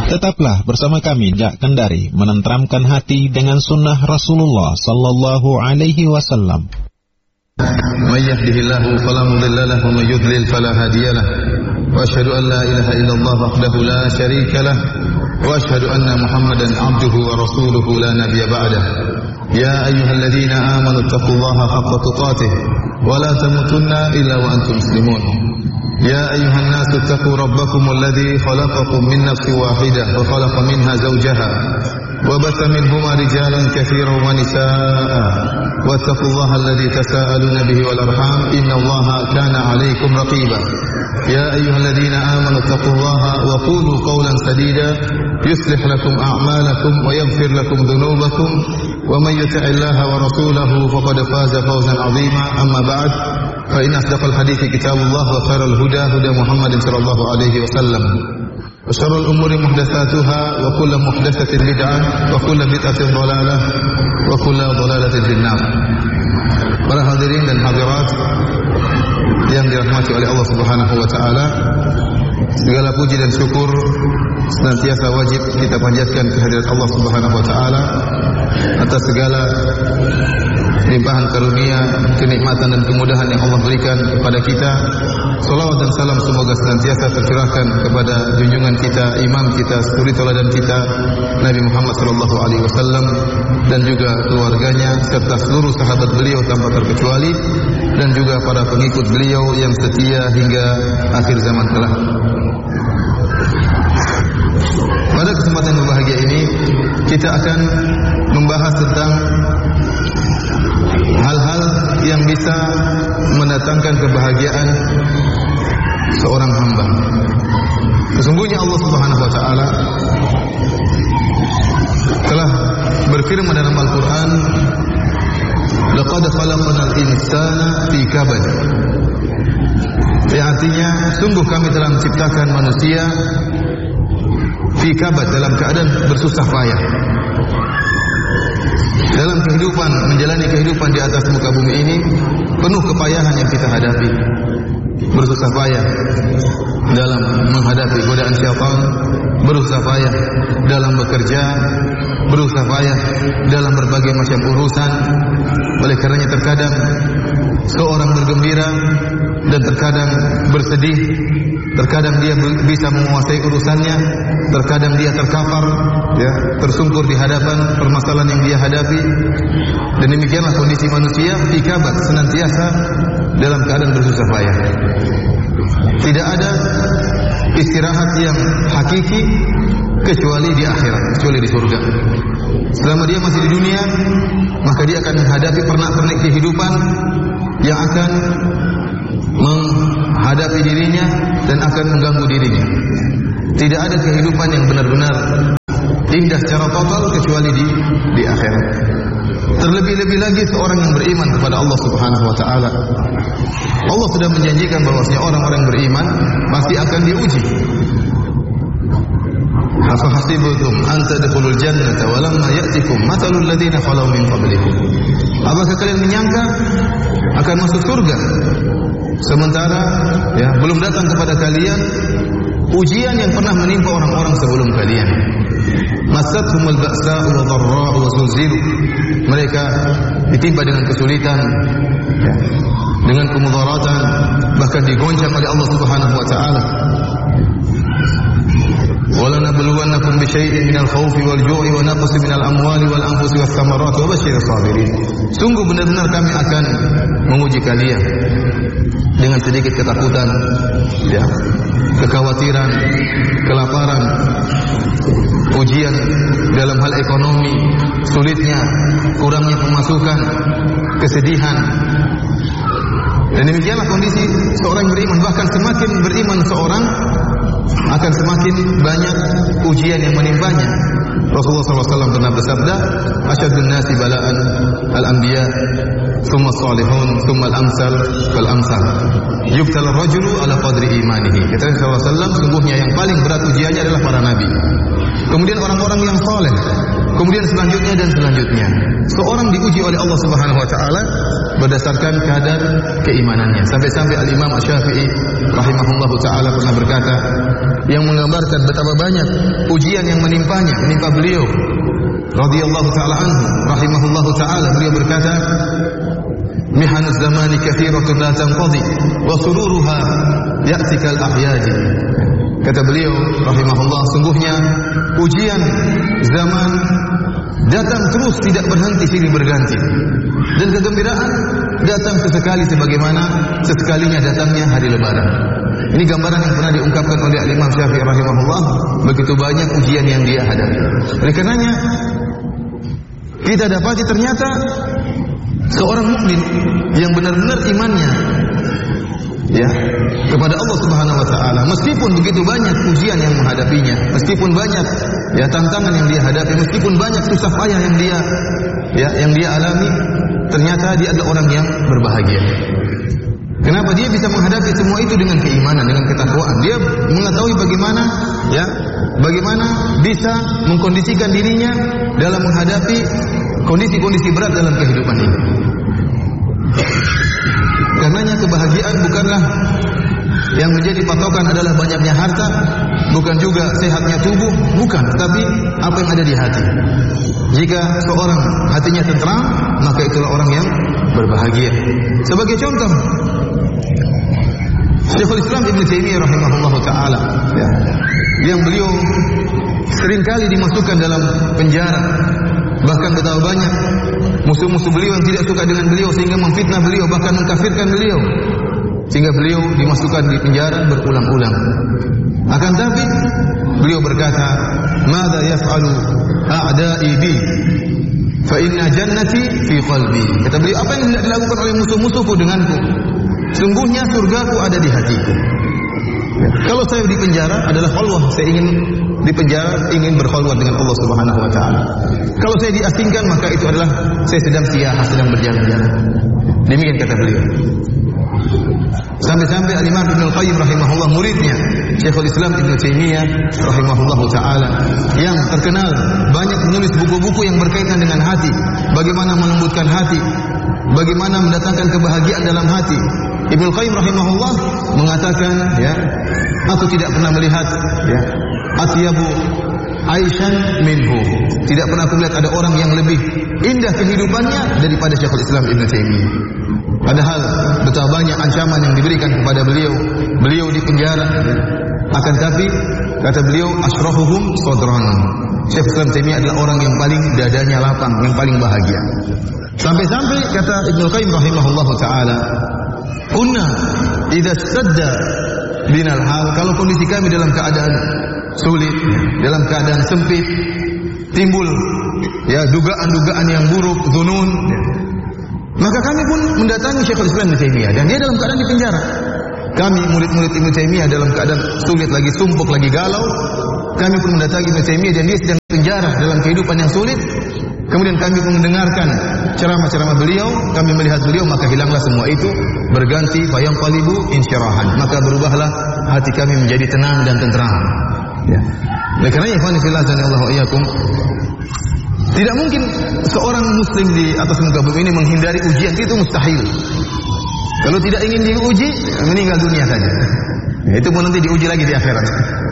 Tetaplah bersama kami Jak Kendari menenteramkan hati dengan sunnah Rasulullah sallallahu alaihi wasallam. Man yahdihillahu fala mudilla lahu wa man yudlil fala hadiya lahu. Wa asyhadu an la ilaha illallah wahdahu la syarika lahu wa asyhadu anna Muhammadan abduhu wa rasuluhu la nabiyya ba'dah. Ya ayyuhalladzina amanu taqullaha haqqa tuqatih wa la tamutunna illa wa antum muslimun. يا أيها الناس اتقوا ربكم الذي خلقكم من نفس واحدة وخلق منها زوجها وبث منهما رجالا كثيرا ونساء واتقوا الله الذي تساءلون به والأرحام إن الله كان عليكم رقيبا يا أيها الذين آمنوا اتقوا الله وقولوا قولا سديدا يصلح لكم أعمالكم ويغفر لكم ذنوبكم ومن يطع الله ورسوله فقد فاز فوزا عظيما أما بعد فإن أصدق الحديث كتاب الله وخير الهدى هدى محمد صلى الله عليه وسلم وشر الأمور محدثاتها وكل محدثة بدعة وكل بدعة ضلالة وكل ضلالة في النار. Para hadirin dan hadirat yang dirahmati oleh Allah Subhanahu wa taala, segala puji dan syukur senantiasa wajib kita panjatkan kehadirat Allah Subhanahu wa taala atas segala limpahan karunia, kenikmatan dan kemudahan yang Allah berikan kepada kita. Salawat dan salam semoga senantiasa tercurahkan kepada junjungan kita, imam kita, suri teladan kita, Nabi Muhammad sallallahu alaihi wasallam, dan juga keluarganya serta seluruh sahabat beliau tanpa terkecuali, dan juga para pengikut beliau yang setia hingga akhir zaman kelak. Pada kesempatan yang berbahagia ini kita akan membahas tentang hal-hal yang bisa mendatangkan kebahagiaan seorang hamba. Sesungguhnya Allah Subhanahu wa taala telah berfirman dalam Al-Qur'an, "Laqad khalaqnal insana fi kabad." Yang artinya sungguh kami telah menciptakan manusia fi kabad, dalam keadaan bersusah payah. Dalam kehidupan, menjalani kehidupan di atas muka bumi ini penuh kepayahan yang kita hadapi. Bersusah payah dalam menghadapi godaan syaitan, bersusah payah dalam bekerja, bersusah payah dalam berbagai macam urusan. Oleh karenanya terkadang seorang bergembira dan terkadang bersedih, terkadang dia bisa menguasai urusannya, terkadang dia terkapar, ya, tersungkur di hadapan permasalahan yang dia hadapi. Dan demikianlah kondisi manusia fi kabad, senantiasa dalam keadaan bersusah payah. Tidak ada istirahat yang hakiki kecuali di akhirat, kecuali di surga. Selama dia masih di dunia, maka dia akan menghadapi pernak-pernik kehidupan yang akan menghadapi dirinya dan akan mengganggu dirinya. Tidak ada kehidupan yang benar-benar indah secara total kecuali di akhirat. Terlebih-lebih lagi seorang yang beriman kepada Allah Subhanahu wa taala. Allah sudah menjanjikan bahwasanya orang-orang beriman pasti akan diuji. Afahasibutum an tadkhulul jannata wa lamma ya'tikum mathalul ladzina khalau min qablikum. Apakah kalian menyangka akan masuk surga sementara ya belum datang kepada kalian ujian yang pernah menimpa orang-orang sebelum kalian? Masathumul ba'sa'u wa dharra'u wa zulzilu. Mereka ditimpa dengan kesulitan, ya, dengan kemudaratan, bahkan digoncang oleh Allah Subhanahu wa taala. وَلَنَبْلُوَنَّكُمْ بِشَيْءٍ مِنَ الْخَوْفِ وَالْجُوعِ وَنَقْصٍ مِنَ الْأَمْوَالِ وَالْأَنْفُسِ وَالثَّمَرَاتِ وَبَشِّرِ الصَّابِرِينَ. Sungguh benar-benar kami akan menguji kalian dengan sedikit ketakutan, ya, kekhawatiran, kelaparan, ujian dalam hal ekonomi, sulitnya, kurangnya pemasukan, kesedihan. Dan demikianlah kondisi seorang beriman. Bahkan semakin beriman seorang akan semakin banyak ujian yang menimpanya. Rasulullah SAW pernah bersabda, "Asyadun nasi bala'an al-anbiya, thumma salihun, thumma al-amsal fal-amsal. Yubtal ar-rajulu ala qadri imanihi." Kata Rasulullah SAW, sungguhnya yang paling berat ujiannya adalah para nabi. Kemudian orang-orang yang saleh, kemudian selanjutnya dan selanjutnya. Seorang diuji oleh Allah Subhanahu wa taala berdasarkan kadar keimanannya. Sampai-sampai Al-Imam Asy-Syafi'i rahimahullahu taala pernah berkata, yang menggambarkan betapa banyak ujian yang menimpa beliau radhiyallahu taala anhu rahimahullahu taala. Beliau berkata, mihanuz zamani katsiratun la tanqadi wa sururuha ya'tikal ahyadi. Kata beliau rahimahullah, sungguhnya ujian zaman datang terus tidak berhenti silih berganti, dan kegembiraan datang sesekali sebagaimana sesekalinya datangnya hari lebaran. Ini gambaran yang pernah diungkapkan oleh Imam Syafi'i rahimahullah, begitu banyak ujian yang dia hadapi. Oleh karenanya kita dapati ternyata seorang mukmin yang benar-benar imannya kepada Allah Subhanahu wa taala, meskipun begitu banyak ujian yang menghadapinya, meskipun banyak tantangan yang dia hadapi, meskipun banyak susah payah yang dia alami, ternyata dia adalah orang yang berbahagia. Kenapa dia bisa menghadapi semua itu dengan keimanan, dengan ketakwaan? Dia mengetahui bagaimana bisa mengkondisikan dirinya dalam menghadapi kondisi-kondisi berat dalam kehidupan ini. Karenanya kebahagiaan bukanlah yang menjadi patokan adalah banyaknya harta, bukan juga sehatnya tubuh, bukan, tapi apa yang ada di hati. Jika seorang hatinya tentram, maka itulah orang yang berbahagia. Sebagai contoh, Syekhul Islam Ibnu Taimiyah rahimahullahu taala, yang beliau seringkali dimasukkan dalam penjara, bahkan betapa banyak musuh-musuh beliau yang tidak suka dengan beliau sehingga memfitnah beliau, bahkan mengkafirkan beliau, sehingga beliau dimasukkan di penjara berulang-ulang. Akan tapi beliau berkata, "Madza yaf'alu a'da'i bi fa inna jannati fi qalbi." Kata beliau, apa yang hendak dilakukan oleh musuh-musuhku denganku? Sungguhnya surgaku ada di hatiku. Kalau saya di penjara adalah khalwah, saya ingin di penjara, ingin berkhalwat dengan Allah Subhanahu wa taala. Kalau saya diasingkan, maka itu adalah saya sedang siaha, sedang berjalan-jalan. Demikian kata beliau. Sampai-sampai Al-Imam Ibnu Qayyim rahimahullah, muridnya Syekhul Islam Ibnu Taimiyah rahimahullahu taala, yang terkenal banyak menulis buku-buku yang berkaitan dengan hati, bagaimana melembutkan hati, bagaimana mendatangkan kebahagiaan dalam hati. Ibnu Qayyim rahimahullah mengatakan, aku tidak pernah melihat atyabu aishan minhu. Tidak pernah aku melihat ada orang yang lebih indah kehidupannya daripada Syekhul Islam Ibnu Taimiyah. Padahal betapa banyak ancaman yang diberikan kepada beliau. Beliau di penjara. Akan tapi kata beliau, asrahuhum sadran. Syekhul Islam Taimiyah adalah orang yang paling dadanya lapang, yang paling bahagia. Sampai-sampai kata Ibnu Qayyim rahimahullahu taala, kunna idza sadda binal hal, kalau kondisi kami dalam keadaan sulit, dalam keadaan sempit, timbul dugaan-dugaan yang buruk, dzunun, maka kami pun mendatangi Syekhul Islam Ibnu Taimiyah, dan dia dalam keadaan di penjara. Kami murid-murid Ibnu Taimiyah dalam keadaan sulit, lagi sumpuk, lagi galau, kami pun mendatangi Ibnu Taimiyah dan dia sedang di penjara dalam kehidupan yang sulit. Kemudian kami pun mendengarkan ceramah-ceramah beliau, kami melihat beliau, maka hilanglah semua itu, berganti fayanqalibu insyirahan, maka berubahlah hati kami menjadi tenang dan tentram. Oleh karena ikhwan fillah azanillahu wa iyyakum, tidak mungkin seorang muslim di atas muka bumi ini menghindari ujian, itu mustahil. Kalau tidak ingin diuji, meninggal dunia saja. Itu pun nanti diuji lagi di akhirat.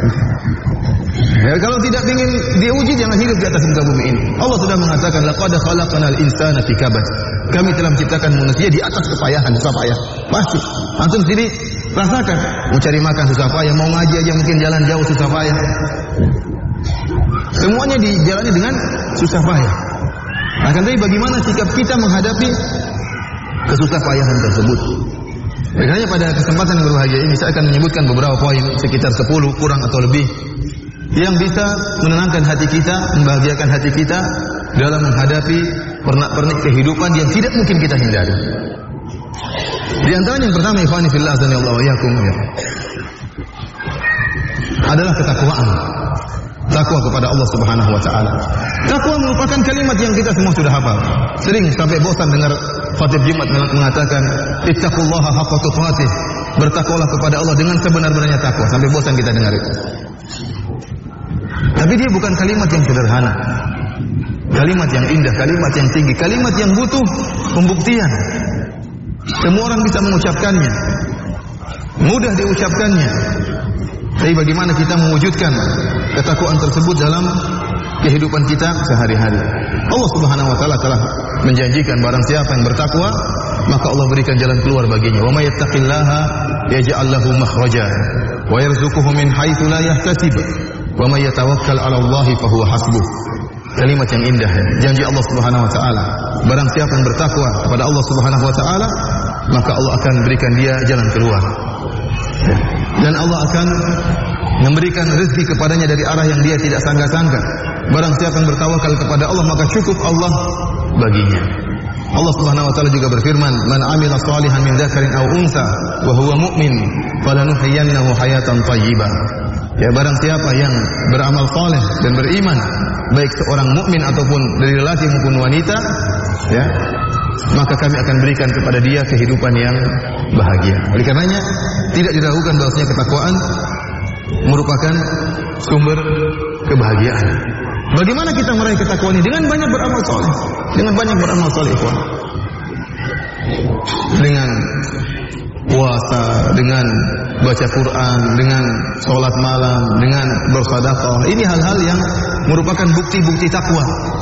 Kalau tidak ingin diuji, jangan hidup di atas muka bumi ini. Allah sudah mengatakan, laqad khalaqnal insana fi kabad. Kami telah menciptakan manusia di atas kepayahan, susah payah. Pasti. Antum sendiri rasakan, mau cari makan susah payah, mau ngaji aja mungkin jalan jauh susah payah. Semuanya dijalani dengan susah payah. Akan tapi bagaimana sikap kita menghadapi kesusah payahan tersebut? Makanya pada kesempatan yang berbahagia ini saya akan menyebutkan beberapa poin, sekitar 10 kurang atau lebih, yang bisa menenangkan hati kita, membahagiakan hati kita dalam menghadapi pernak-pernik kehidupan yang tidak mungkin kita hindari. Di antaranya yang pertama, ikhwani fillah azanillahu wa iyyakum, adalah ketakwaan. Takwa kepada Allah Subhanahu wa taala. Takwa merupakan kalimat yang kita semua sudah hafal. Sering sampai bosan dengar khatib Jumat mengatakan, ittaqullaha haqqa tuqatih. Bertakwalah kepada Allah dengan sebenar-benarnya takwa. Sampai bosan kita dengar itu. Tapi dia bukan kalimat yang sederhana. Kalimat yang indah, kalimat yang tinggi, kalimat yang butuh pembuktian. Semua orang bisa mengucapkannya, mudah diucapkannya, Tapi bagaimana kita mewujudkan ketakwaan tersebut dalam kehidupan kita sehari-hari? Allah Subhanahu wa taala telah menjanjikan barang siapa yang bertakwa, maka Allah berikan jalan keluar baginya. Wa may yattaqillaha yaj'al lahu makhraja wa yarzuquhu min haitsu la yahtasib. Wa may yatawakkal 'ala Allahi fa huwa hasbuh. Kalimat yang indah, janji Allah Subhanahu wa taala. Barang siapa yang bertakwa kepada Allah Subhanahu wa taala, maka Allah akan berikan dia jalan keluar. Dan Allah akan memberikan rezeki kepadanya dari arah yang dia tidak sangka-sangka. Barang siapa yang bertawakal kepada Allah, maka cukup Allah baginya. Allah Subhanahu wa taala juga berfirman, "Man 'amila shalihan min dzakarin aw unsa wa huwa mu'min, falanuhyiyannahu hayatan thayyibah." Ya, barang siapa yang beramal saleh dan beriman, baik seorang mukmin ataupun dari lelaki maupun wanita, ya, maka kami akan berikan kepada dia kehidupan yang bahagia. Oleh karenanya tidak diragukan bahwasanya ketakwaan merupakan sumber kebahagiaan. Bagaimana kita meraih ketakwaan ini? Dengan banyak beramal saleh. Dengan banyak beramal saleh, ikhwan. Dengan puasa, dengan baca Quran, dengan sholat malam, dengan bersedekah. Ini hal-hal yang merupakan bukti-bukti takwa.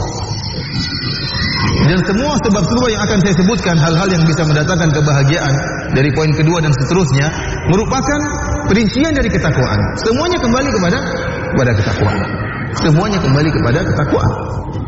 Dan semua sebab-sebab yang akan saya sebutkan, hal-hal yang bisa mendatangkan kebahagiaan dari poin kedua dan seterusnya, merupakan perincian dari ketakwaan. Semuanya kembali kepada ketakwaan. Semuanya kembali kepada ketakwaan.